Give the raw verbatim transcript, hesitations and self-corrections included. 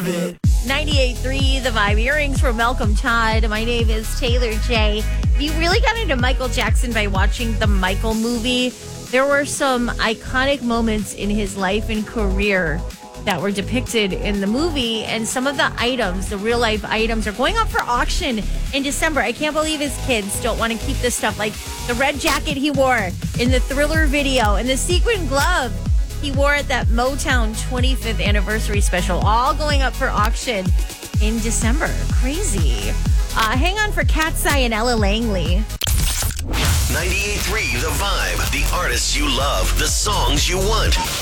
of it. ninety-eight point three The Vibe. Earrings for Malcolm Todd. My name is Taylor J. If you really got into Michael Jackson by watching the Michael movie, there were some iconic moments in his life and career that were depicted in the movie, and some of the items, the real life items, are going up for auction in December. I can't believe his kids don't want to keep this stuff, like the red jacket he wore in the Thriller video and the sequin glove he wore at that Motown twenty-fifth anniversary special, all going up for auction in December. Crazy. Uh, hang on for Cat's Eye and Ella Langley. ninety-eight point three The Vibe. The artists you love. The songs you want.